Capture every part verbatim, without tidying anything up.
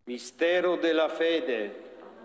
Mistero della fede.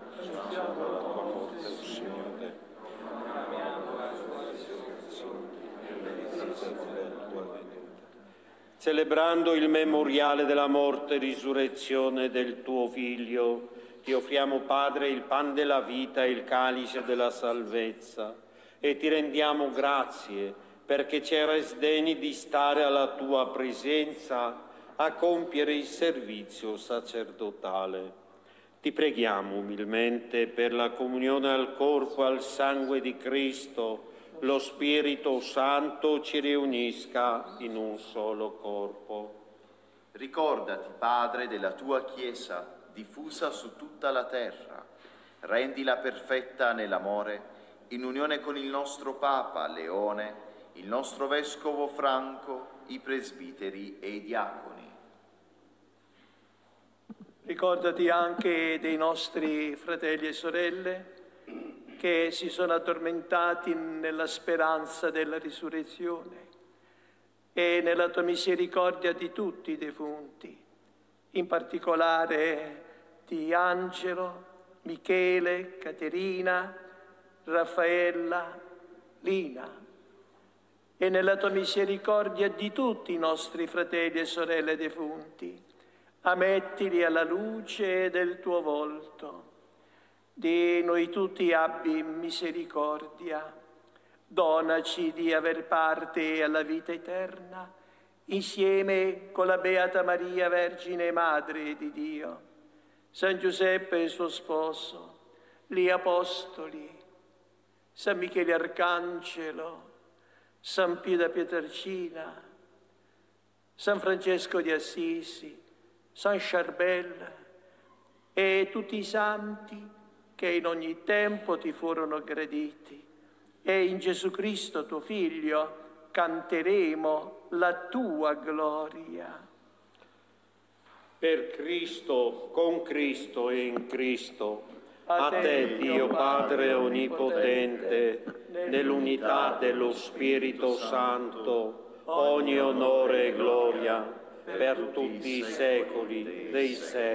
Celebrando il memoriale della morte e risurrezione del tuo Figlio, ti offriamo, Padre, il pan della vita e il calice della salvezza e ti rendiamo grazie perché ci res degni di stare alla tua presenza a compiere il servizio sacerdotale. Ti preghiamo umilmente per la comunione al corpo e al sangue di Cristo. Lo Spirito Santo ci riunisca in un solo corpo. Ricordati, Padre, della tua Chiesa diffusa su tutta la terra. Rendila perfetta nell'amore, in unione con il nostro Papa Leone, il nostro Vescovo Franco, i presbiteri e i diaconi. Ricordati anche dei nostri fratelli e sorelle che si sono addormentati nella speranza della risurrezione e nella tua misericordia di tutti i defunti, in particolare di Angelo, Michele, Caterina, Raffaella, Lina, e nella tua misericordia di tutti i nostri fratelli e sorelle defunti. Ammettili alla luce del tuo volto. Di noi tutti abbi misericordia. Donaci di aver parte alla vita eterna, insieme con la Beata Maria, Vergine Madre di Dio, San Giuseppe il suo sposo, gli Apostoli, San Michele Arcangelo, San Pio da Pietrelcina, San Francesco di Assisi, San Charbel e tutti i santi che in ogni tempo ti furono graditi. E in Gesù Cristo, tuo Figlio, canteremo la tua gloria. Per Cristo, con Cristo e in Cristo, A a te, Dio Padre Onnipotente, nell'unità dello Spirito Santo, ogni onore e gloria per tutti i secoli dei secoli.